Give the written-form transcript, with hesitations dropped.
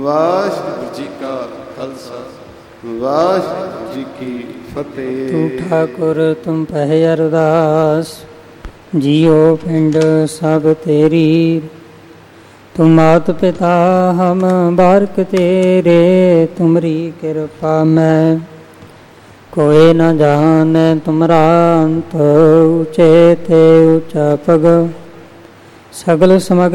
ਵਾਹਿਗੁਰੂ ਜੀ ਕਾ ਖਾਲਸਾ, ਵਾਹਿਗੁਰੂ ਜੀ ਕੀ ਫਤਿਹ। ਤੂੰ ਠਾਕੁਰ ਤੁਮ ਪਹਿ ਅਰਦਾਸ, ਜੀਉ ਪਿੰਡ ਸਭ ਤੇਰੀ। ਤੁਮ ਮਾਤ ਪਿਤਾ ਹਮ ਬਾਰਕ ਤੇਰੇ, ਤੁਮਰੀ ਕਿਰਪਾ ਮੈਂ ਕੋਇ ਨ ਜਾਣੈ। ਤੁਮਰਾ ਅੰਤ ਉਚੇ ਤੇ ਉਚਾ ਪਗ, ਸਗਲ ਸਮਗ